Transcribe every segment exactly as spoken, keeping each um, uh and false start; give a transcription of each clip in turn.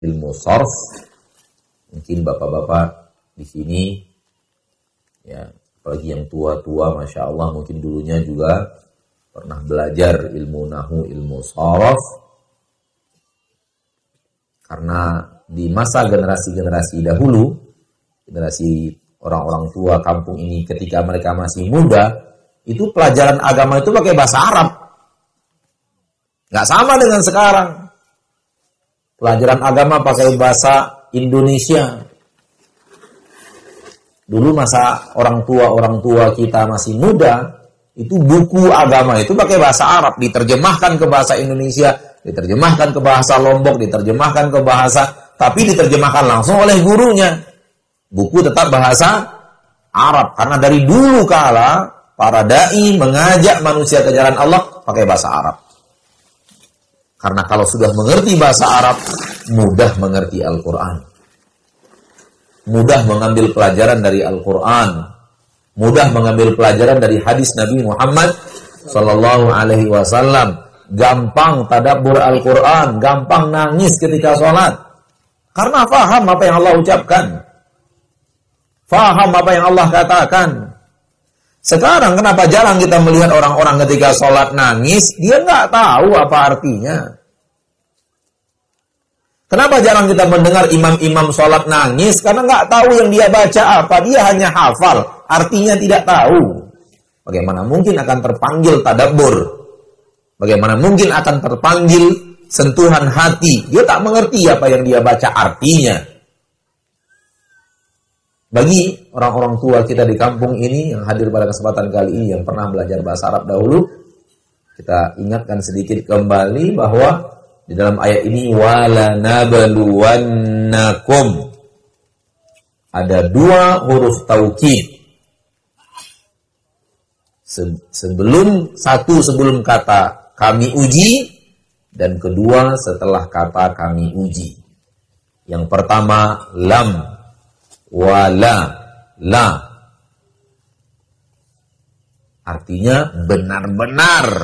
ilmu sarf. Mungkin bapak-bapak di sini, ya, apalagi yang tua-tua, masya Allah, mungkin dulunya juga pernah belajar ilmu nahu, ilmu sarf. Karena di masa generasi-generasi dahulu, generasi orang-orang tua kampung ini, ketika mereka masih muda, itu pelajaran agama itu pakai bahasa Arab. Nggak sama dengan sekarang. Pelajaran agama pakai bahasa Indonesia. Dulu masa orang tua-orang tua kita masih muda, itu buku agama itu pakai bahasa Arab, diterjemahkan ke bahasa Indonesia, diterjemahkan ke bahasa Lombok, diterjemahkan ke bahasa, tapi diterjemahkan langsung oleh gurunya. Buku tetap bahasa Arab, karena dari dulu kala para dai mengajak manusia ke jalan Allah pakai bahasa Arab. Karena kalau sudah mengerti bahasa Arab, mudah mengerti Al-Quran. Mudah mengambil pelajaran dari Al-Quran. Mudah mengambil pelajaran dari hadis Nabi Muhammad sallallahu alaihi wasallam. Gampang tadabbur Al-Quran. Gampang nangis ketika sholat. Karena faham apa yang Allah ucapkan. Faham apa yang Allah katakan. Sekarang kenapa jarang kita melihat orang-orang ketika sholat nangis, dia nggak tahu apa artinya. Kenapa jarang kita mendengar imam-imam sholat nangis? Karena nggak tahu yang dia baca apa, dia hanya hafal, artinya tidak tahu. Bagaimana mungkin akan terpanggil tadabbur? Bagaimana mungkin akan terpanggil sentuhan hati? Dia tak mengerti apa yang dia baca artinya. Bagi orang-orang tua kita di kampung ini yang hadir pada kesempatan kali ini yang pernah belajar bahasa Arab dahulu, kita ingatkan sedikit kembali bahwa di dalam ayat ini wala nabluwannakum, ada dua huruf taukid. Sebelum satu sebelum kata kami uji, dan kedua setelah kata kami uji. Yang pertama lam, wala, la. Artinya benar-benar.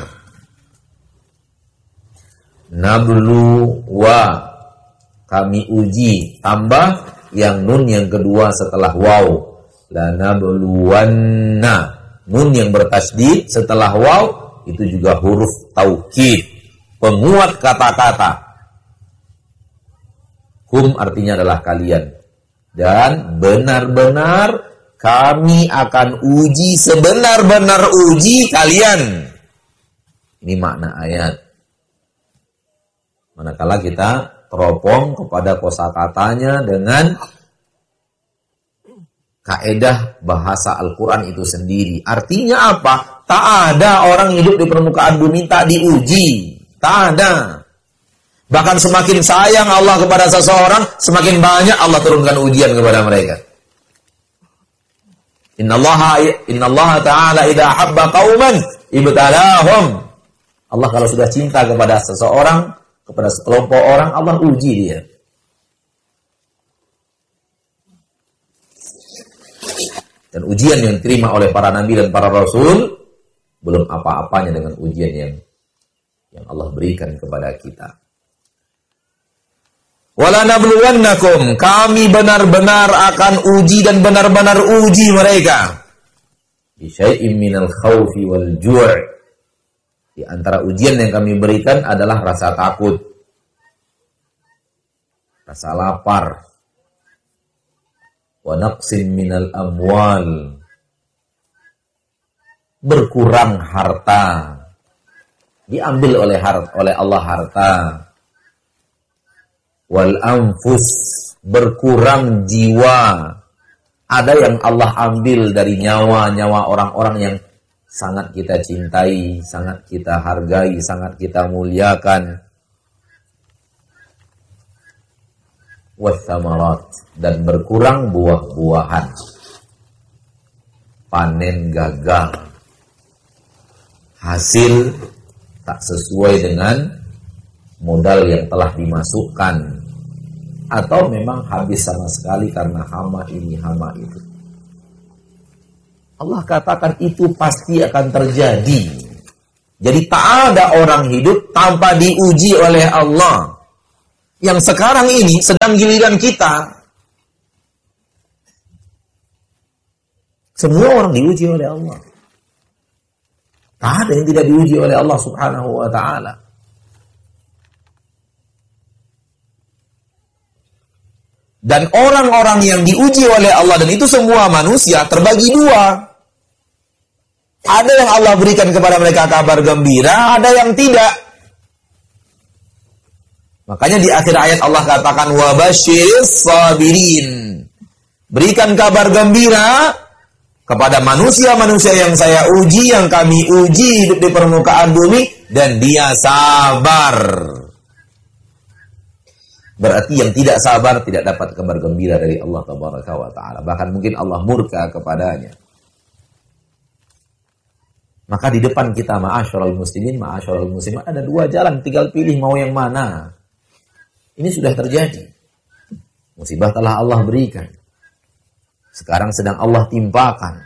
Nablu wa, kami uji. Tambah yang nun yang kedua setelah waw. La nabluwanna. Nun yang bertasydid setelah waw itu juga huruf taukid, penguat kata-kata. Kum artinya adalah kalian. Dan benar-benar kami akan uji, sebenar-benar uji kalian. Ini makna ayat. Manakala kita teropong kepada kosakatanya dengan kaedah bahasa Al-Quran itu sendiri. Artinya apa? Tak ada orang hidup di permukaan bumi tak diuji. Tak ada. Bahkan semakin sayang Allah kepada seseorang, semakin banyak Allah turunkan ujian kepada mereka. Innallaha innallaha ta'ala idza habba qauman ibtalahum. Allah kalau sudah cinta kepada seseorang, kepada sekelompok orang, Allah uji dia. Dan ujian yang diterima oleh para nabi dan para rasul belum apa-apanya dengan ujian yang yang Allah berikan kepada kita. Wala nabluwannakum, kami benar-benar akan uji dan benar-benar uji mereka. Bi syai'in minal khaufi wal ju'. Di antara ujian yang kami berikan adalah rasa takut, rasa lapar, wa naqsin minal amwal, berkurang harta, diambil oleh har- oleh Allah harta, wal anfus, berkurang jiwa. Ada yang Allah ambil dari nyawa-nyawa orang-orang yang sangat kita cintai, sangat kita hargai, sangat kita muliakan. Wathamarat, dan berkurang buah-buahan. Panen gagal. Hasil tak sesuai dengan modal yang telah dimasukkan. Atau memang habis sama sekali karena hama ini, hama itu. Allah katakan itu pasti akan terjadi. Jadi tak ada orang hidup tanpa diuji oleh Allah. yang sekarang ini sedang giliran kita. Semua orang diuji oleh Allah. Tak ada yang tidak diuji oleh Allah Subhanahu wa ta'ala. Dan orang-orang yang diuji oleh Allah, dan itu semua manusia, terbagi dua. Ada yang Allah berikan kepada mereka kabar gembira, ada yang tidak. Makanya di akhir ayat Allah katakan, wabashiris sabirin. Berikan kabar gembira kepada manusia-manusia yang saya uji, yang kami uji hidup di permukaan bumi, dan dia sabar. Berarti yang tidak sabar tidak dapat kabar gembira dari Allah Tabaraka wa Ta'ala. Bahkan mungkin Allah murka kepadanya. Maka di depan kita, ma'asyiral muslimin, ma'asyiral muslimat, ada dua jalan, tinggal pilih mau yang mana. Ini sudah terjadi. Musibah telah Allah berikan. Sekarang sedang Allah timpakan.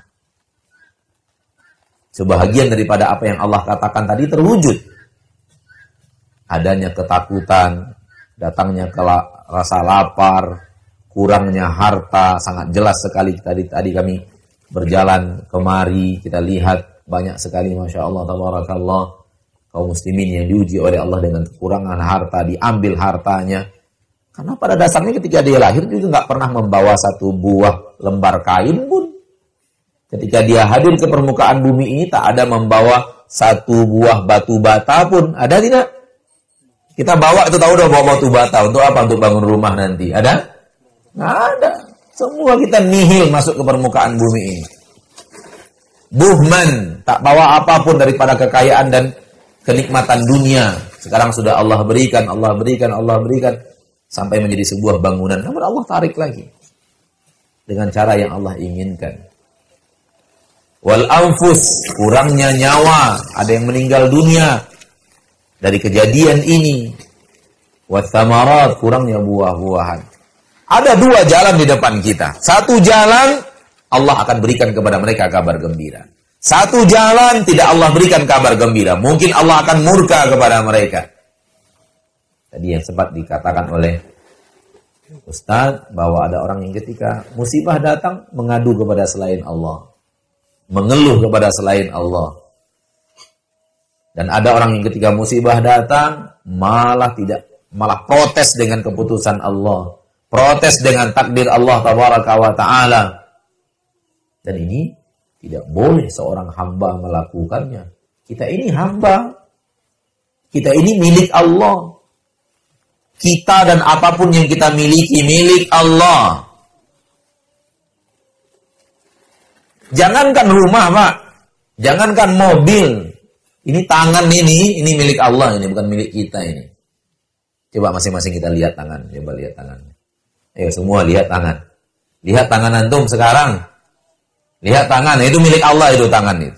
Sebahagian daripada apa yang Allah katakan tadi terwujud. Adanya ketakutan, datangnya rasa lapar, kurangnya harta, sangat jelas sekali. Tadi tadi kami berjalan kemari, kita lihat banyak sekali, Masya Allah, Tabarakallah, kaum muslimin yang diuji oleh Allah dengan kekurangan harta, diambil hartanya. Karena pada dasarnya ketika dia lahir juga nggak pernah membawa satu buah lembar kain pun. Ketika dia hadir ke permukaan bumi ini tak ada membawa satu buah batu bata pun. Ada tidak? Kita bawa itu tahu udah bawa batu bata. Untuk apa? Untuk bangun rumah nanti. Ada? Nggak ada. Semua kita nihil masuk ke permukaan bumi ini. Buhman, tak bawa apapun daripada kekayaan dan kenikmatan dunia. Sekarang sudah Allah berikan, Allah berikan, Allah berikan, sampai menjadi sebuah bangunan. Namun Allah tarik lagi dengan cara yang Allah inginkan. Wal anfus, kurangnya nyawa, ada yang meninggal dunia dari kejadian ini. Wathamarat, kurangnya buah-buahan. Ada dua jalan di depan kita. Satu jalan Allah akan berikan kepada mereka kabar gembira. Satu jalan tidak Allah berikan kabar gembira. Mungkin Allah akan murka kepada mereka. Tadi yang sempat dikatakan oleh Ustaz bahwa ada orang yang ketika musibah datang mengadu kepada selain Allah. Mengeluh kepada selain Allah. Dan ada orang yang ketika musibah datang malah tidak, malah protes dengan keputusan Allah. Protes dengan takdir Allah Tabaraka wa Ta'ala. Dan ini tidak boleh seorang hamba melakukannya. Kita ini hamba. Kita ini milik Allah. Kita dan apapun yang kita miliki milik Allah. Jangankan rumah, Pak. Jangankan mobil. Ini tangan ini, ini milik Allah. Ini bukan milik kita ini. Coba masing-masing kita lihat tangan. Coba lihat tangan. Ayo semua lihat tangan. Lihat tangan antum sekarang. Lihat tangan, itu milik Allah itu tangan itu.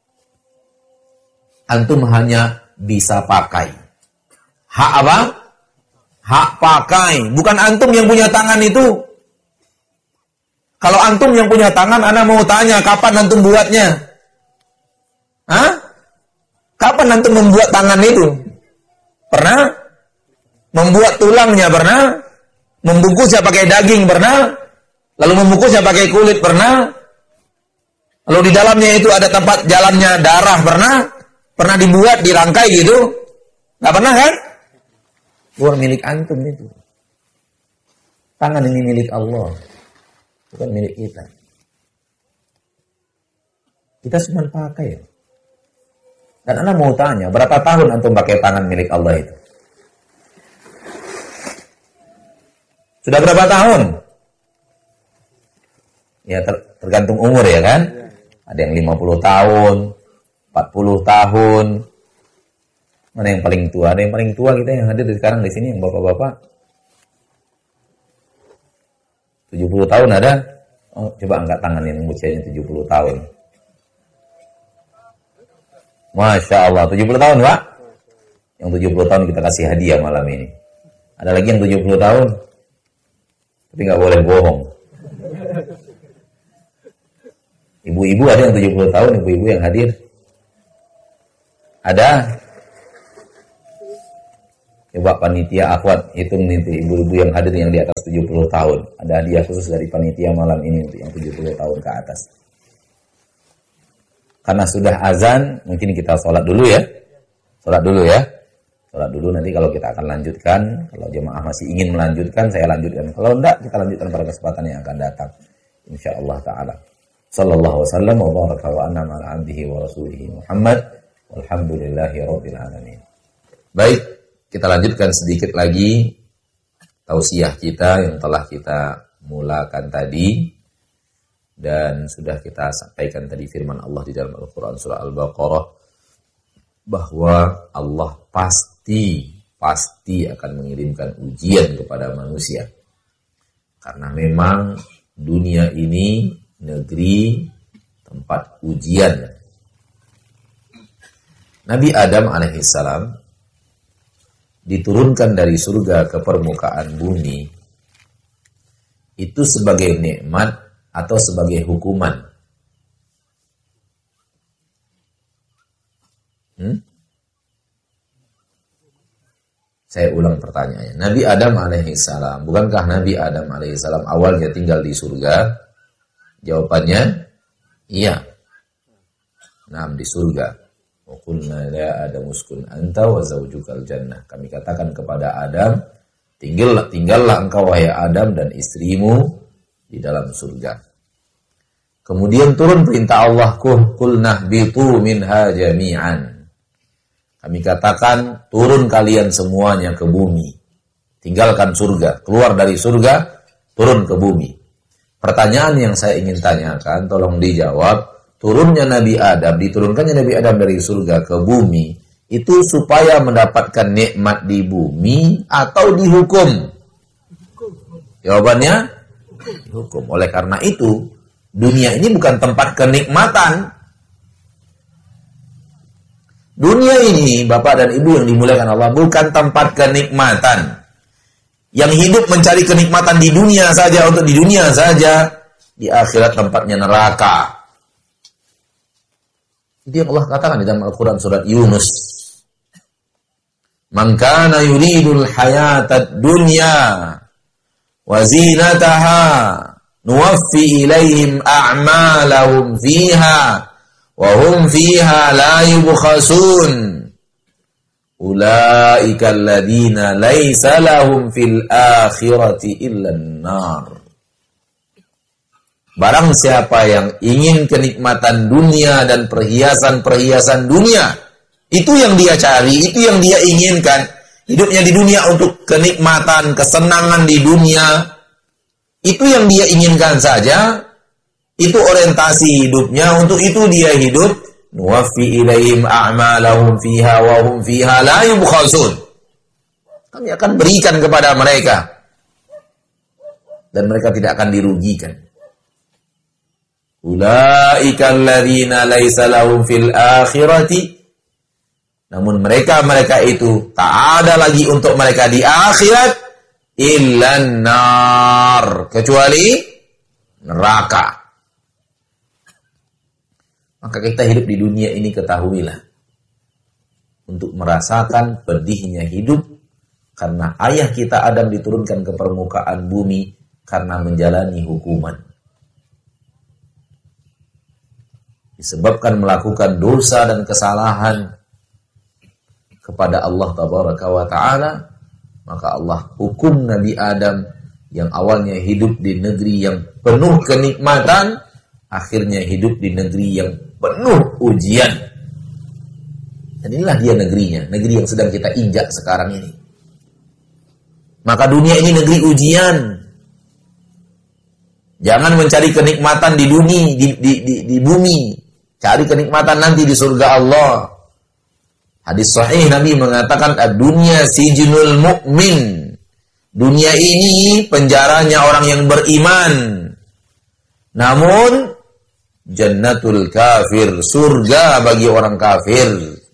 Antum hanya bisa pakai. Hak apa? Hak pakai. Bukan antum yang punya tangan itu. Kalau antum yang punya tangan, ana mau tanya, kapan antum buatnya? Hah? Kapan antum membuat tangan itu? Pernah? Membuat tulangnya pernah? Membungkusnya pakai daging pernah? Lalu membungkusnya pakai kulit pernah? Lalu di dalamnya itu ada tempat jalannya darah pernah? Pernah dibuat, dirangkai gitu? Nggak pernah kan? Bukan milik antum itu. Tangan ini milik Allah. Bukan milik kita. Kita cuma pakai. Dan ana mau tanya, berapa tahun antum pakai tangan milik Allah itu? Sudah berapa tahun? Ya ter tergantung umur ya kan? Ada yang lima puluh tahun, empat puluh tahun. Mana yang paling tua? Ada yang paling tua kita yang hadir sekarang di sini, yang bapak-bapak. tujuh puluh tahun ada? Oh, coba angkat tangan yang usianya tujuh puluh tahun. Masya Allah, tujuh puluh tahun, Pak? Yang tujuh puluh tahun kita kasih hadiah malam ini. Ada lagi yang tujuh puluh tahun? Tapi nggak boleh bohong. Ibu-ibu ada yang tujuh puluh tahun, ibu-ibu yang hadir? Ada? Coba panitia akhwat hitung nanti ibu-ibu yang hadir yang di atas tujuh puluh tahun. Ada hadiah khusus dari panitia malam ini untuk yang tujuh puluh tahun ke atas. Karena sudah azan, mungkin kita sholat dulu ya. Sholat dulu ya. Sholat dulu, nanti kalau kita akan lanjutkan. Kalau jemaah masih ingin melanjutkan, saya lanjutkan. Kalau enggak, kita lanjutkan pada kesempatan yang akan datang. InsyaAllah ta'ala. Sallallahu wasallam wa baraka wa an'ama ala abdihi wa rasulihi Muhammad. Walhamdulillahi rabbil alamin. Baik, kita lanjutkan sedikit lagi tausiah kita yang telah kita mulakan tadi. Dan sudah kita sampaikan tadi firman Allah di dalam Al-Quran surah Al-Baqarah. Bahwa Allah pasti, pasti akan mengirimkan ujian kepada manusia. Karena memang dunia ini negeri tempat ujian. Nabi Adam alaihissalam diturunkan dari surga ke permukaan bumi itu sebagai nikmat atau sebagai hukuman? Hmm? Saya ulang pertanyaannya. Nabi Adam alaihissalam, bukankah Nabi Adam alaihissalam awalnya tinggal di surga? Jawabannya, iya. Nah, di surga. Wa qulna ya Adam uskun anta wa zawjukal jannah. Kami katakan kepada Adam, tinggallah, tinggallah engkau wahai Adam dan istrimu di dalam surga. Kemudian turun perintah Allah, qulna bitu minha jami'an. Kami katakan, turun kalian semuanya ke bumi. Tinggalkan surga, keluar dari surga, turun ke bumi. Pertanyaan yang saya ingin tanyakan, tolong dijawab. Turunnya Nabi Adam, diturunkannya Nabi Adam dari surga ke bumi, itu supaya mendapatkan nikmat di bumi atau dihukum? Jawabannya, dihukum. Oleh karena itu, dunia ini bukan tempat kenikmatan. Dunia ini, Bapak dan Ibu yang dimuliakan Allah, bukan tempat kenikmatan. Yang hidup mencari kenikmatan di dunia saja, untuk di dunia saja, di akhirat tempatnya neraka. Itu yang Allah katakan di dalam Al-Quran surat Yunus. Man kana yuridul hayatad dunya wa zinataha nuwaffi ilaihim a'malahum fiha wa hum fiha la yubkhasun. Ulaika alladziina laisa lahum fil akhirati illan nar. Barang siapa yang ingin kenikmatan dunia dan perhiasan-perhiasan dunia, itu yang dia cari, itu yang dia inginkan. Hidupnya di dunia untuk kenikmatan, kesenangan di dunia, itu yang dia inginkan saja. Itu orientasi hidupnya, untuk itu dia hidup. Nuwaffi ilaihim a'malahum fiha wa hum fiha la yubkhasun. Kami akan berikan kepada mereka dan mereka tidak akan dirugikan. Ulaika alladziina laisa lahum fil akhirati, namun mereka-mereka itu tak ada lagi untuk mereka di akhirat illan nar, kecuali neraka. Maka kita hidup di dunia ini, ketahuilah, untuk merasakan pedihnya hidup, karena ayah kita Adam diturunkan ke permukaan bumi karena menjalani hukuman. Disebabkan melakukan dosa dan kesalahan kepada Allah Tabaraka wa Ta'ala, maka Allah hukum Nabi Adam yang awalnya hidup di negeri yang penuh kenikmatan, akhirnya hidup di negeri yang penuh ujian. Dan inilah dia negerinya, negeri yang sedang kita injak sekarang ini. Maka dunia ini negeri ujian. Jangan mencari kenikmatan di dunia, di, di, di, di bumi. Cari kenikmatan nanti di surga Allah. Hadis sahih Nabi mengatakan, ad-dunya sijnul mu'min. Dunia ini penjaranya orang yang beriman. Namun jannatul kafir, surga bagi orang kafir.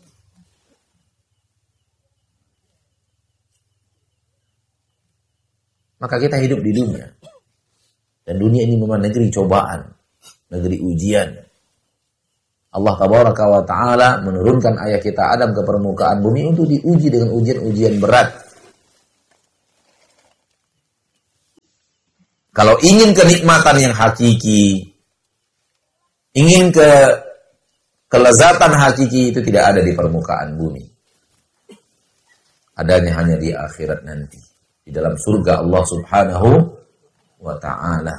Maka kita hidup di dunia. Dan dunia ini memang negeri cobaan, negeri ujian. Allah Tabaraka wa Ta'ala menurunkan ayah kita Adam ke permukaan bumi untuk diuji dengan ujian-ujian berat. Kalau ingin kenikmatan yang hakiki, ingin ke kelezatan hakiki, itu tidak ada di permukaan bumi. Adanya hanya di akhirat nanti, di dalam surga Allah Subhanahu wa ta'ala.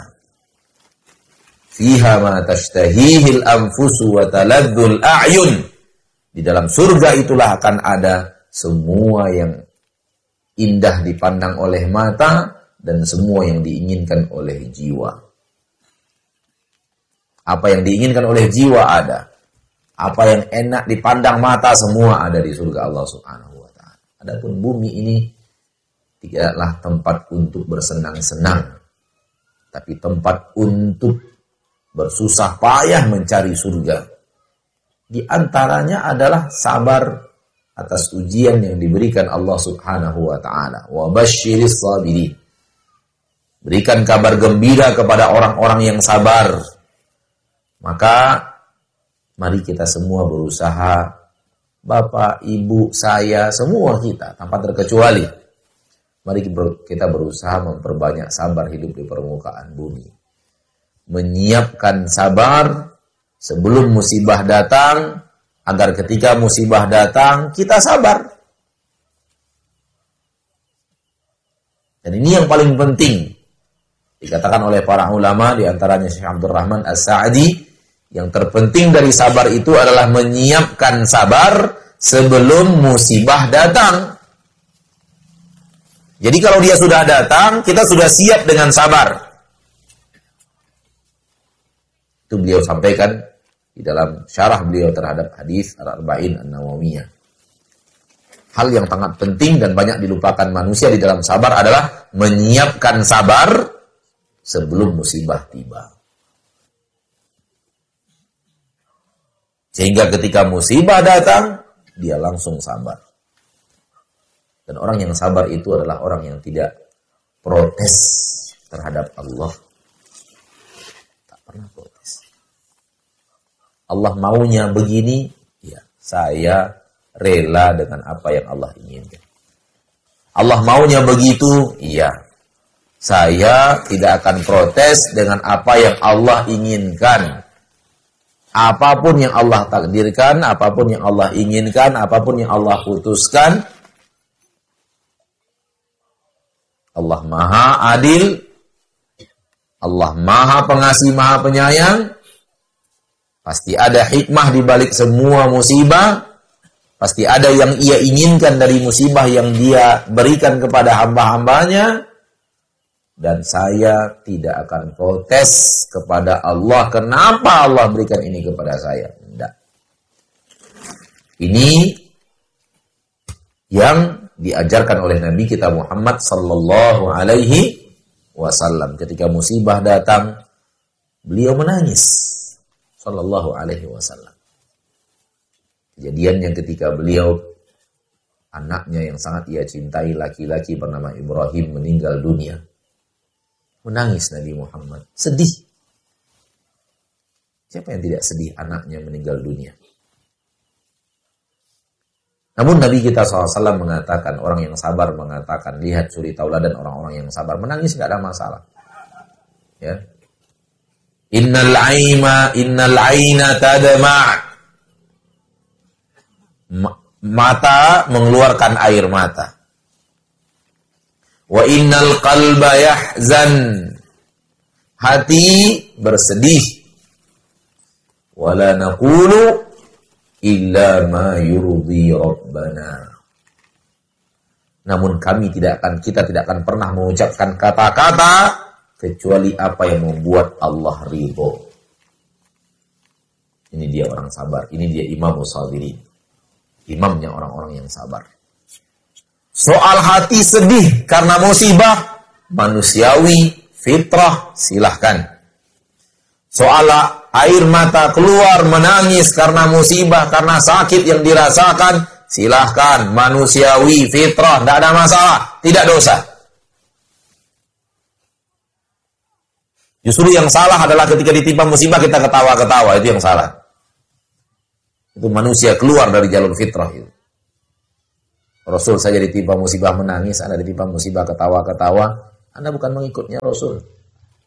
Fiha ma tashtahihil anfusu wa taladzul a'yun. Di dalam surga itulah akan ada semua yang indah dipandang oleh mata dan semua yang diinginkan oleh jiwa. Apa yang diinginkan oleh jiwa ada. Apa yang enak dipandang mata semua ada di surga Allah Subhanahu wa ta'ala. Adapun bumi ini tidaklah tempat untuk bersenang-senang, tapi tempat untuk bersusah payah mencari surga. Di antaranya adalah sabar atas ujian yang diberikan Allah Subhanahu wa ta'ala. Wa basyiris sabirin. Berikan kabar gembira kepada orang-orang yang sabar. Maka mari kita semua berusaha, bapak, ibu, saya, semua kita tanpa terkecuali, mari kita berusaha memperbanyak sabar hidup di permukaan bumi. Menyiapkan sabar sebelum musibah datang, agar ketika musibah datang, kita sabar. Dan ini yang paling penting. Dikatakan oleh para ulama, diantaranya Syekh Abdurrahman As-Sa'di, yang terpenting dari sabar itu adalah menyiapkan sabar sebelum musibah datang. Jadi kalau dia sudah datang, kita sudah siap dengan sabar. Itu beliau sampaikan di dalam syarah beliau terhadap hadis Al-Arba'in An-Nawawiyah. Hal yang sangat penting dan banyak dilupakan manusia di dalam sabar adalah menyiapkan sabar sebelum musibah tiba. Sehingga ketika musibah datang, dia langsung sabar. Dan orang yang sabar itu adalah orang yang tidak protes terhadap Allah. Tak pernah protes. Allah maunya begini, ya, saya rela dengan apa yang Allah inginkan. Allah maunya begitu, iya, saya tidak akan protes dengan apa yang Allah inginkan. Apapun yang Allah takdirkan, apapun yang Allah inginkan, apapun yang Allah putuskan, Allah Maha Adil, Allah Maha Pengasih, Maha Penyayang. Pasti ada hikmah di balik semua musibah. Pasti ada yang Ia inginkan dari musibah yang Dia berikan kepada hamba-hambanya. Dan saya tidak akan protes kepada Allah. Kenapa Allah berikan ini kepada saya? Tidak. Ini yang diajarkan oleh Nabi kita Muhammad sallallahu alaihi wasallam. Ketika musibah datang, beliau menangis sallallahu alaihi wasallam. Kejadian yang ketika beliau, anaknya yang sangat ia cintai, laki-laki bernama Ibrahim, meninggal dunia. Menangis Nabi Muhammad, sedih. Siapa yang tidak sedih anaknya meninggal dunia? Namun Nabi kita shallallahu alaihi wasallam mengatakan, orang yang sabar mengatakan, lihat suri tauladan orang-orang yang sabar, menangis tidak ada masalah. Ya. Innal aima, innal aina tadma'. Mata mengeluarkan air mata. Wa innal qalba yahzan. Hati bersedih. Wala naqulu illa ma yurdi rabbana. Namun kami tidak akan, kita tidak akan pernah mengucapkan kata-kata kecuali apa yang membuat Allah ridho. Ini dia orang sabar. Ini dia imamus sabirin. Imamnya orang-orang yang sabar. Soal hati sedih karena musibah, manusiawi, fitrah, silahkan. Soal air mata keluar, menangis karena musibah, karena sakit yang dirasakan, silahkan, manusiawi, fitrah, tidak ada masalah, tidak dosa. Justru yang salah adalah ketika ditimpa musibah kita ketawa-ketawa, itu yang salah. Itu manusia keluar dari jalur fitrah itu. Rasul saja ditimpa musibah menangis, Anda ditimpa musibah ketawa-ketawa, Anda bukan mengikutnya Rasul.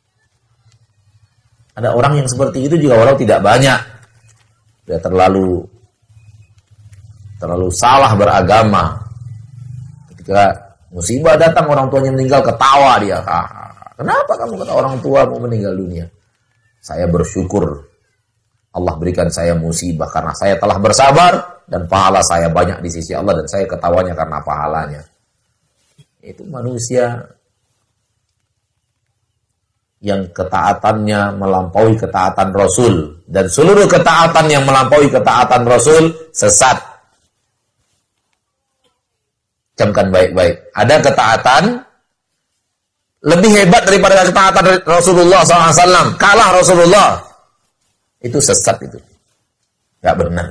Ada orang yang seperti itu juga walau tidak banyak. Dia terlalu terlalu salah beragama. Ketika musibah datang, orang tuanya meninggal, ketawa dia. Ah, kenapa kamu kata orang tua mau meninggal dunia? Saya bersyukur Allah berikan saya musibah karena saya telah bersabar dan pahala saya banyak di sisi Allah dan saya ketawanya karena pahalanya. Itu manusia yang ketaatannya melampaui ketaatan Rasul dan seluruh ketaatan yang melampaui ketaatan Rasul sesat. Camkan baik-baik. Ada ketaatan lebih hebat daripada ketaatan Rasulullah shallallahu alaihi wasallam. Kalah Rasulullah. Itu sesat itu. Gak benar.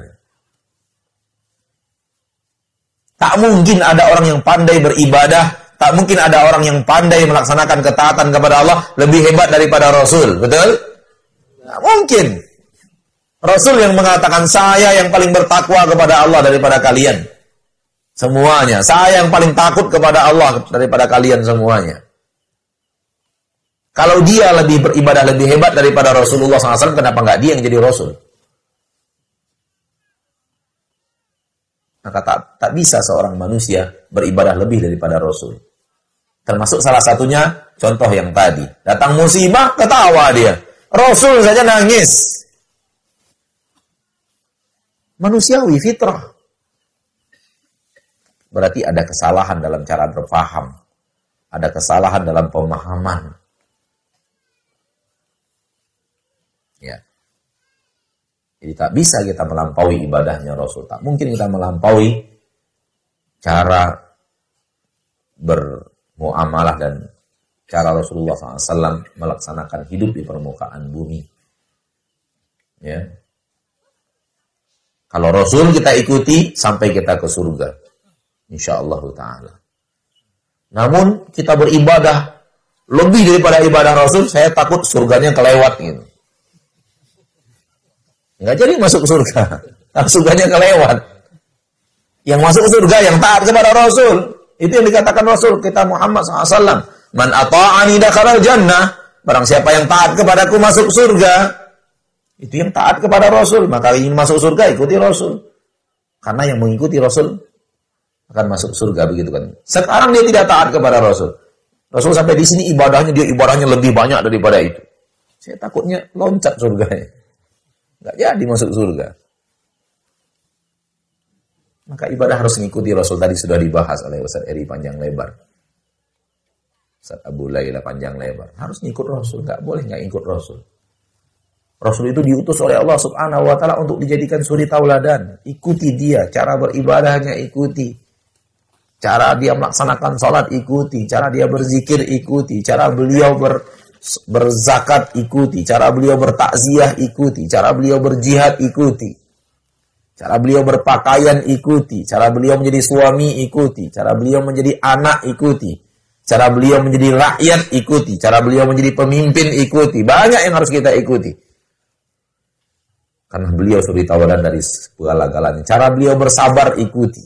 Tak mungkin ada orang yang pandai beribadah, tak mungkin ada orang yang pandai melaksanakan ketaatan kepada Allah lebih hebat daripada Rasul. Betul? Tak mungkin. Rasul yang mengatakan, saya yang paling bertakwa kepada Allah daripada kalian. Semuanya. Saya yang paling takut kepada Allah daripada kalian semuanya. Kalau dia lebih beribadah lebih hebat daripada Rasulullah shallallahu alaihi wasallam, kenapa nggak dia yang jadi Rasul? Maka tak, tak bisa seorang manusia beribadah lebih daripada Rasul. Termasuk salah satunya contoh yang tadi. Datang musibah, ketawa dia. Rasul saja nangis. Manusiawi, fitrah. Berarti ada kesalahan dalam cara berpaham. Ada kesalahan dalam pemahaman. Ya. Jadi tak bisa kita melampaui ibadahnya Rasul. Tak mungkin kita melampaui cara bermuamalah dan cara Rasulullah shallallahu alaihi wasallam melaksanakan hidup di permukaan bumi. Ya. Kalau Rasul kita ikuti sampai kita ke surga. InsyaAllah ta'ala. Namun kita beribadah lebih daripada ibadah Rasul, saya takut surganya kelewat gitu. Nggak jadi masuk surga. Nah, surganya kelewat. Yang masuk surga yang taat kepada Rasul. Itu yang dikatakan Rasul kita Muhammad shallallahu alaihi wasallam. Man ata'ani dakhalal jannah. Barang siapa yang taat kepadaku masuk surga. Itu yang taat kepada Rasul. Maka ingin masuk surga ikuti Rasul. Karena yang mengikuti Rasul akan masuk surga, begitu kan. Sekarang dia tidak taat kepada Rasul. Rasul sampai di sini ibadahnya, dia ibadahnya lebih banyak daripada itu. Saya takutnya loncat surganya. Nggak jadi masuk surga. Maka ibadah harus mengikuti Rasul. Tadi sudah dibahas oleh Ustaz Eri panjang lebar. Ustaz Abu Laila panjang lebar. Harus ngikut Rasul. Nggak boleh nggak ikut Rasul. Rasul itu diutus oleh Allah subhanahu wa ta'ala untuk dijadikan suri tauladan. Ikuti dia. Cara beribadahnya ikuti. Cara dia melaksanakan sholat ikuti. Cara dia berzikir ikuti. Cara beliau ber... berzakat ikuti, cara beliau bertakziah ikuti, cara beliau berjihad ikuti, cara beliau berpakaian ikuti, cara beliau menjadi suami ikuti, cara beliau menjadi anak ikuti, cara beliau menjadi rakyat ikuti, cara beliau menjadi pemimpin ikuti. Banyak yang harus kita ikuti. Karena beliau suri tauladan dari segala-galanya. Cara beliau bersabar ikuti.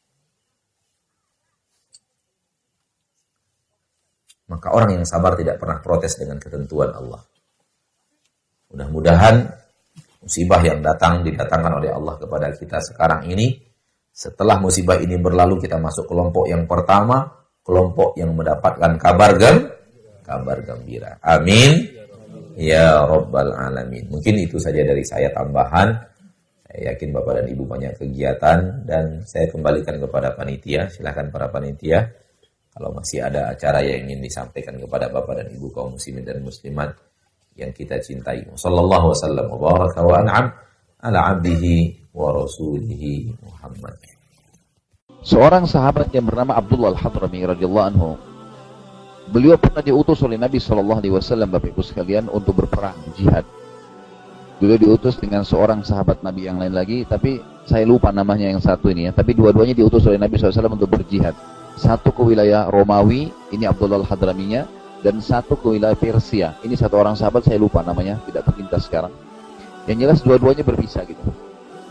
Maka orang yang sabar tidak pernah protes dengan ketentuan Allah. Mudah-mudahan musibah yang datang didatangkan oleh Allah kepada kita sekarang ini, setelah musibah ini berlalu kita masuk kelompok yang pertama, kelompok yang mendapatkan kabar gem, kabar gembira. Amin. Ya Rabbal Alamin. Mungkin itu saja dari saya tambahan. Saya yakin Bapak dan Ibu banyak kegiatan dan saya kembalikan kepada panitia. Silakan para panitia. Kalau masih ada acara yang ingin disampaikan kepada Bapak dan Ibu kaum muslimin dan muslimat yang kita cintai. Sallallahu wasallam wa baraka wa an'am ala abdihi wa rasulihi Muhammad. Seorang sahabat yang bernama Abdullah Al-Hadrami radhiyallahu anhu. Beliau pernah diutus oleh Nabi sallallahu alaihi wasallam Bapak Ibu sekalian untuk berperang jihad. Beliau diutus dengan seorang sahabat Nabi yang lain lagi, tapi saya lupa namanya yang satu ini ya. Tapi dua-duanya diutus oleh Nabi sallallahu alaihi wasallam untuk berjihad. Satu ke wilayah Romawi, ini Abdullah Al-Hadraminya, dan satu ke wilayah Persia. Ini satu orang sahabat, saya lupa namanya, tidak terlintas sekarang. Yang jelas dua-duanya berpisah gitu.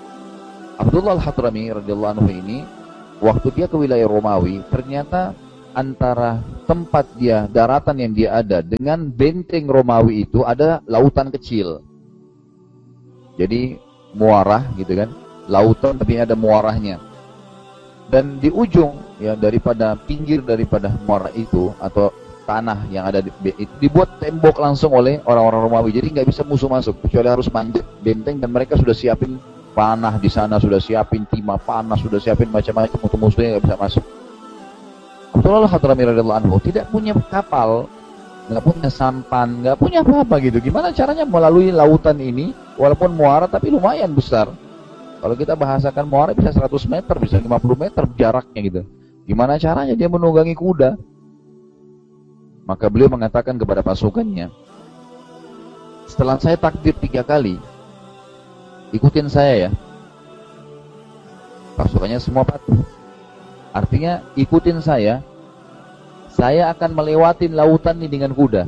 Abdullah Al-Hadrami radhiyallahu anhu ini, waktu dia ke wilayah Romawi, ternyata antara tempat dia, daratan yang dia ada dengan benteng Romawi itu ada lautan kecil. Jadi muarah gitu kan, lautan tapi ada muarahnya. Dan di ujung ya daripada pinggir daripada muara itu atau tanah yang ada di, itu dibuat tembok langsung oleh orang-orang Romawi. Jadi nggak bisa musuh masuk kecuali harus manjat benteng, dan mereka sudah siapin panah di sana, sudah siapin timah panah, sudah siapin macam-macam untuk musuhnya nggak bisa masuk. Abdullah Al-Hadrami radhiyallahu anhu tidak punya kapal, nggak punya sampan, nggak punya apa-apa gitu. Gimana caranya melalui lautan ini, walaupun muara tapi lumayan besar. Kalau kita bahasakan muara bisa seratus meter, bisa lima puluh meter jaraknya gitu. Gimana caranya dia menunggangi kuda? Maka beliau mengatakan kepada pasukannya, setelah saya takbir tiga kali, ikutin saya ya. Pasukannya semua patuh. Artinya ikutin saya, saya akan melewatin lautan ini dengan kuda.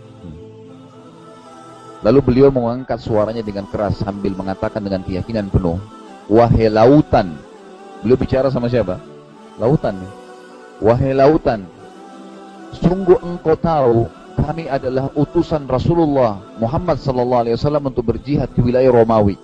Lalu beliau mengangkat suaranya dengan keras sambil mengatakan dengan keyakinan penuh, wahai lautan. Beliau bicara sama siapa? Lautan. Wahai lautan, sungguh engkau tahu kami adalah utusan Rasulullah Muhammad sallallahu alaihi wasallam untuk berjihad di wilayah Romawi.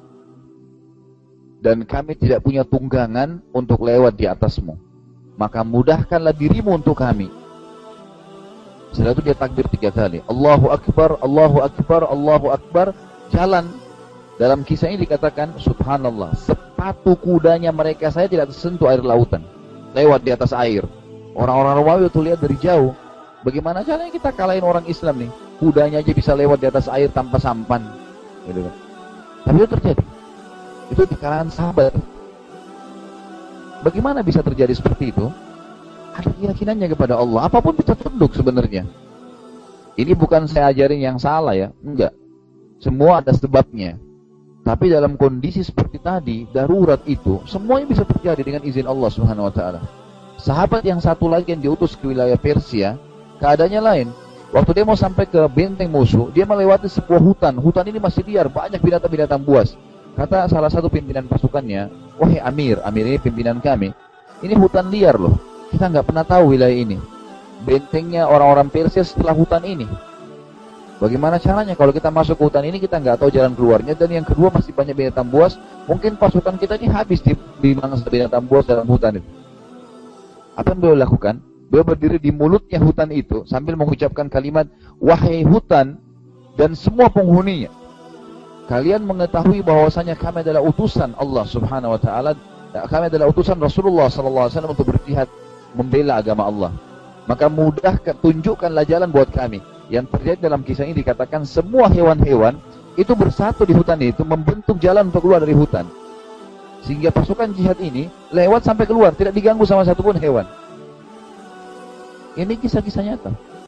Dan kami tidak punya tunggangan untuk lewat di atasmu. Maka mudahkanlah dirimu untuk kami. Setelah itu dia takbir tiga kali. Allahu Akbar, Allahu Akbar, Allahu Akbar. Jalan. Dalam kisah ini dikatakan, subhanallah, sepatu kudanya mereka saya tidak tersentuh air lautan. Lewat di atas air. Orang-orang Romawi itu lihat dari jauh. Bagaimana caranya kita kalahin orang Islam nih? Kudanya aja bisa lewat di atas air tanpa sampan. Gitu kan. Tapi itu terjadi. Itu di kalangan sahabat. Bagaimana bisa terjadi seperti itu? Ada keyakinannya kepada Allah. Apapun bisa tunduk sebenarnya. Ini bukan saya ajarin yang salah ya. Enggak. Semua ada sebabnya. Tapi dalam kondisi seperti tadi, darurat itu, semuanya bisa terjadi dengan izin Allah Subhanahu wa taala. Sahabat yang satu lagi yang diutus ke wilayah Persia, keadaannya lain. Waktu dia mau sampai ke benteng musuh, dia melewati sebuah hutan. Hutan ini masih liar, banyak binatang-binatang buas. Kata salah satu pimpinan pasukannya, wahai Amir, Amir ini pimpinan kami, ini hutan liar loh, kita nggak pernah tahu wilayah ini. Bentengnya orang-orang Persia setelah hutan ini. Bagaimana caranya kalau kita masuk ke hutan ini, kita nggak tahu jalan keluarnya, dan yang kedua masih banyak binatang buas, mungkin pasukan kita ini habis di, di mangsa binatang buas dalam hutan itu. Apa yang beliau lakukan? Beliau berdiri di mulutnya hutan itu sambil mengucapkan kalimat, wahai hutan dan semua penghuninya, kalian mengetahui bahwasanya kami adalah utusan Allah Subhanahu wa taala, kami adalah utusan Rasulullah sallallahu alaihi wasallam untuk berjihad membela agama Allah. Maka mudah tunjukkanlah jalan buat kami. Yang terjadi dalam kisah ini dikatakan semua hewan-hewan itu bersatu di hutan itu, membentuk jalan untuk keluar dari hutan. Sehingga pasukan jihad ini lewat sampai keluar, tidak diganggu sama satupun hewan. Ini kisah-kisah nyata.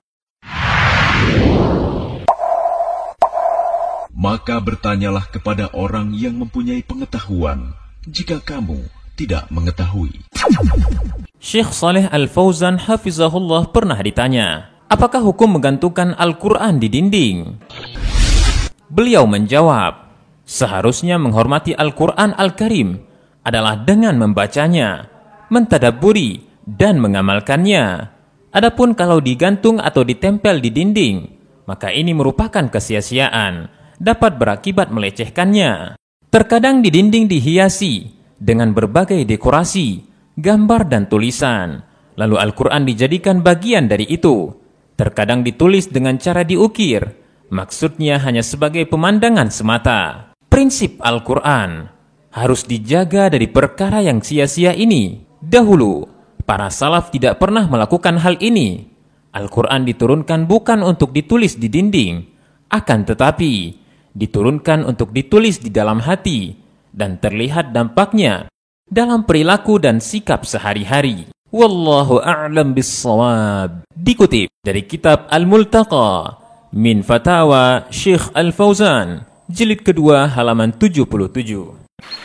Maka bertanyalah kepada orang yang mempunyai pengetahuan, jika kamu tidak mengetahui. Syekh Saleh Al-Fauzan hafizahullah pernah ditanya, apakah hukum menggantungkan Al-Quran di dinding? Beliau menjawab, seharusnya menghormati Al-Quran Al-Karim adalah dengan membacanya, mentadabburi, dan mengamalkannya. Adapun kalau digantung atau ditempel di dinding, maka ini merupakan kesia-siaan, dapat berakibat melecehkannya. Terkadang di dinding dihiasi dengan berbagai dekorasi, gambar dan tulisan. Lalu Al-Quran dijadikan bagian dari itu. Terkadang ditulis dengan cara diukir. Maksudnya hanya sebagai pemandangan semata. Prinsip Al-Quran harus dijaga dari perkara yang sia-sia ini. Dahulu, para salaf tidak pernah melakukan hal ini. Al-Quran diturunkan bukan untuk ditulis di dinding, akan tetapi diturunkan untuk ditulis di dalam hati dan terlihat dampaknya dalam perilaku dan sikap sehari-hari. Wallahu a'lam bis-shawab. Dikutip dari kitab Al-Multaqa min Fatawa Syekh Al-Fauzan, jilid kedua halaman tujuh puluh tujuh.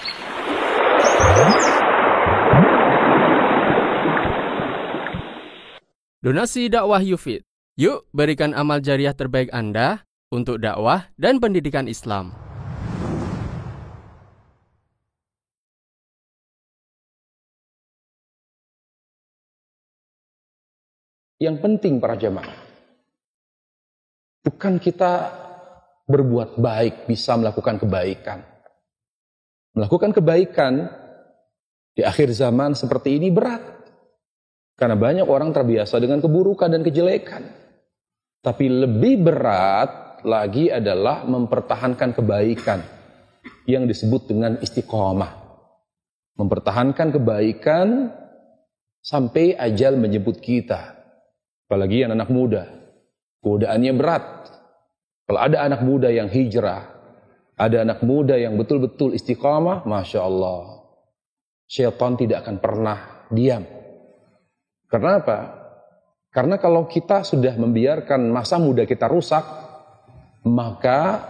Donasi dakwah Yufid. Yuk berikan amal jariah terbaik Anda untuk dakwah dan pendidikan Islam. Yang penting para jamaah, bukan kita berbuat baik bisa melakukan kebaikan. Melakukan kebaikan di akhir zaman seperti ini berat. Karena banyak orang terbiasa dengan keburukan dan kejelekan. Tapi lebih berat lagi adalah mempertahankan kebaikan yang disebut dengan istiqomah. Mempertahankan kebaikan sampai ajal menjemput kita. Apalagi yang anak muda. Godaannya berat. Kalau ada anak muda yang hijrah, ada anak muda yang betul-betul istiqamah, Masya Allah. Syaitan tidak akan pernah diam. Karena apa? Karena kalau kita sudah membiarkan masa muda kita rusak, maka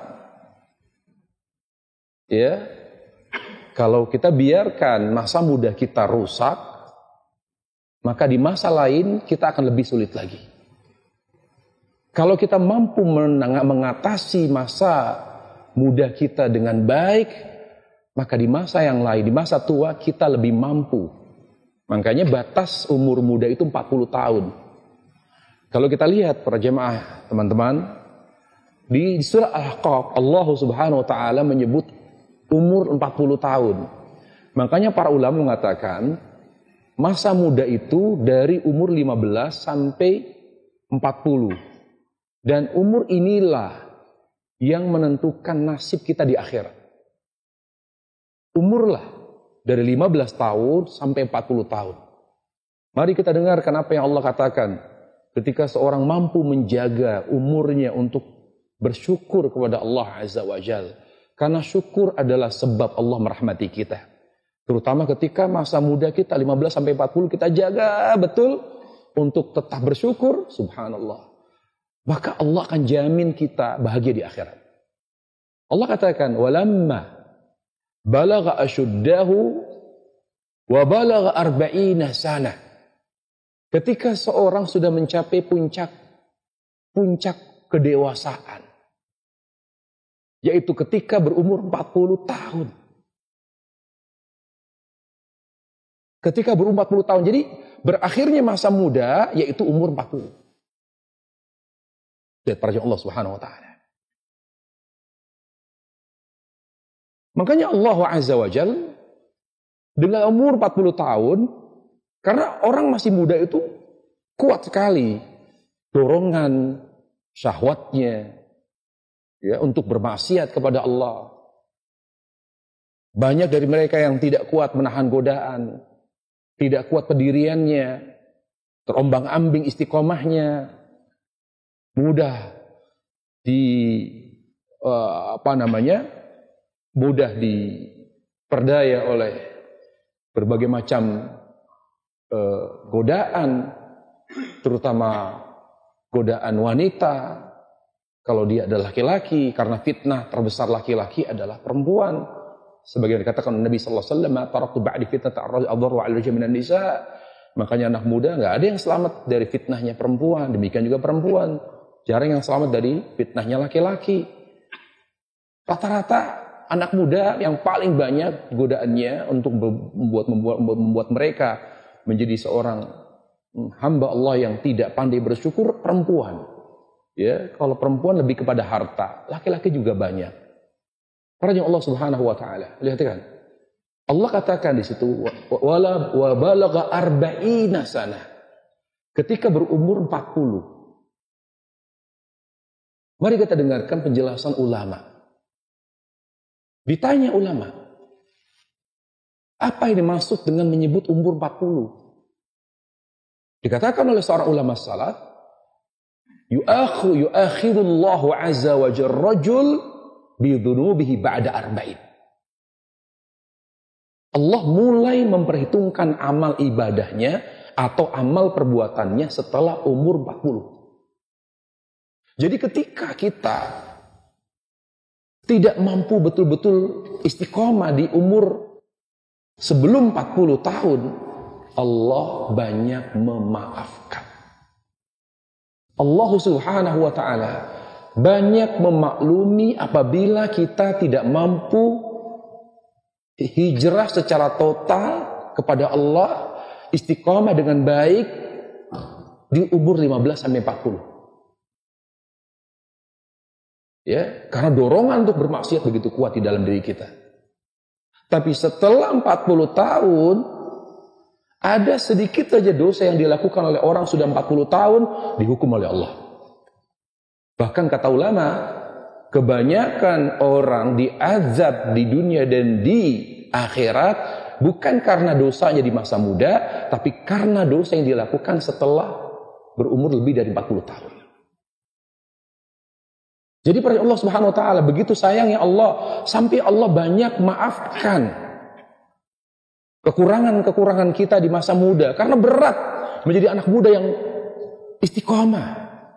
ya, kalau kita biarkan masa muda kita rusak, maka di masa lain kita akan lebih sulit lagi. Kalau kita mampu mengatasi masa muda kita dengan baik, maka di masa yang lain, di masa tua kita lebih mampu. Makanya batas umur muda itu empat puluh tahun. Kalau kita lihat para jemaah, teman-teman, di surah Al-Ahqaf Allah Subhanahu wa taala menyebut umur empat puluh tahun. Makanya para ulama mengatakan masa muda itu dari umur lima belas sampai empat puluh. Dan umur inilah yang menentukan nasib kita di akhirat. Umurlah dari lima belas tahun sampai empat puluh tahun. Mari kita dengarkan apa yang Allah katakan ketika seorang mampu menjaga umurnya untuk bersyukur kepada Allah Azza wa Jalla. Karena syukur adalah sebab Allah merahmati kita. Terutama ketika masa muda kita lima belas sampai empat puluh kita jaga betul untuk tetap bersyukur, subhanallah. Maka Allah akan jamin kita bahagia di akhirat. Allah katakan, "Walamma balagha ashuddahu wa balagha arba'ina sana." Ketika seorang sudah mencapai puncak puncak kedewasaan, yaitu ketika berumur empat puluh tahun. Ketika berumur empat puluh tahun, jadi berakhirnya masa muda yaitu umur empat puluh. Lihat para Allah Subhanahu wa taala. Makanya Allah Azza wa Jalla dengan umur empat puluh tahun, karena orang masih muda itu kuat sekali dorongan syahwatnya ya untuk bermaksiat kepada Allah. Banyak dari mereka yang tidak kuat menahan godaan, tidak kuat pendiriannya, terombang-ambing istiqomahnya, mudah di uh, apa namanya mudah diperdaya oleh berbagai macam uh, godaan, terutama godaan wanita. Kalau dia adalah laki-laki, karena fitnah terbesar laki-laki adalah perempuan. Sebagaimana dikatakan Nabi sallallahu alaihi wasallam, "Taraktu ba'di fitnatan adhar wa 'ala minan nisa." Makanya anak muda nggak ada yang selamat dari fitnahnya perempuan. Demikian juga perempuan. Jarang yang selamat dari fitnahnya laki-laki. Rata-rata anak muda yang paling banyak godaannya untuk membuat, membuat, membuat mereka menjadi seorang hamba Allah yang tidak pandai bersyukur, perempuan. Ya, kalau perempuan lebih kepada harta, laki-laki juga banyak. Para jemaah Allah Subhanahu wa taala, lihat kan? Allah katakan di situ wala wa balagha arba'ina sana. Ketika berumur empat puluh. Mari kita dengarkan penjelasan ulama. Ditanya ulama, apa yang dimaksud dengan menyebut umur empat puluh? Dikatakan oleh seorang ulama salaf, yu'akhu yu'akhidullahu azza wa jalla rajul bi dhunubihi ba'da arba'in. Allah mulai memperhitungkan amal ibadahnya atau amal perbuatannya setelah umur empat puluh. Jadi ketika kita tidak mampu betul-betul istiqomah di umur sebelum empat puluh tahun, Allah banyak memaafkan. Allah Subhanahu wa taala banyak memaklumi apabila kita tidak mampu hijrah secara total kepada Allah, istiqomah dengan baik, di umur lima belas sampai empat puluh. Ya, karena dorongan untuk bermaksiat begitu kuat di dalam diri kita. Tapi setelah empat puluh tahun, ada sedikit saja dosa yang dilakukan oleh orang sudah empat puluh tahun, dihukum oleh Allah. Bahkan kata ulama, kebanyakan orang diazab di dunia dan di akhirat bukan karena dosanya di masa muda, tapi karena dosa yang dilakukan setelah berumur lebih dari empat puluh tahun. Jadi pada Allah Subhanahu wa taala begitu sayangnya Allah sampai Allah banyak maafkan kekurangan-kekurangan kita di masa muda karena berat menjadi anak muda yang istiqomah.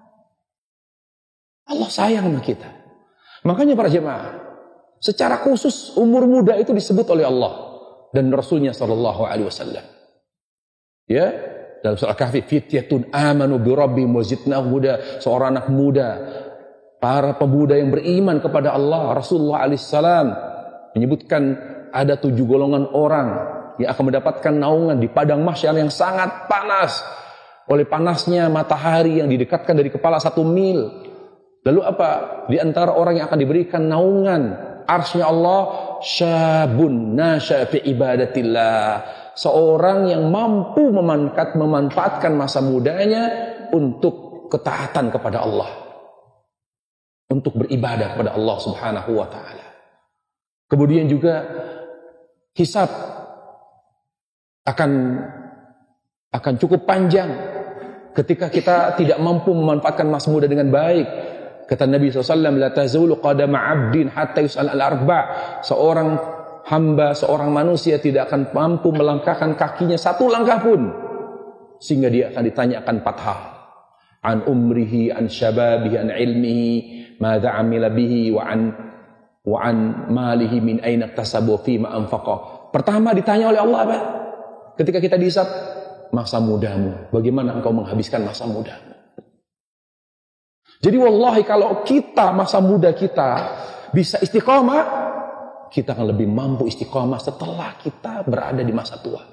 Allah sayang sama kita. Makanya para jemaah, secara khusus umur muda itu disebut oleh Allah dan Rasulnya sallallahu alaihi wasallam. Ya, dalam surah Kahfi, fityatun amanu bi rabbihim wa zidnahum huda, seorang anak muda, para pemuda yang beriman kepada Allah. Rasulullah alaihissalam menyebutkan ada tujuh golongan orang yang akan mendapatkan naungan di padang mahsyar yang sangat panas oleh panasnya matahari yang didekatkan dari kepala satu mil. Lalu apa? Di antara orang yang akan diberikan naungan arsy-Nya Allah, syabun nasya fi ibadatillah, seorang yang mampu memanfaat, memanfaatkan masa mudanya untuk ketaatan kepada Allah, untuk beribadah kepada Allah Subhanahu wa taala. Kemudian juga hisab akan akan cukup panjang ketika kita tidak mampu memanfaatkan masa muda dengan baik. Kata Nabi shallallahu alaihi wasallam, la tazulu qadama 'abdin hatta yus'al al-arba'. Seorang hamba, seorang manusia tidak akan mampu melangkahkan kakinya satu langkah pun sehingga dia akan ditanyakan empat hal. An umrihi, an syababihi, an ilmihi, madza amila bihi, wa an wa an malihi min aina iktasabu fi ma anfaqa. Pertama ditanya oleh Allah apa? Ketika kita dihisab, masa mudamu, bagaimana engkau menghabiskan masa mudamu? Jadi wallahi kalau kita masa muda kita bisa istiqomah, kita akan lebih mampu istiqomah setelah kita berada di masa tua.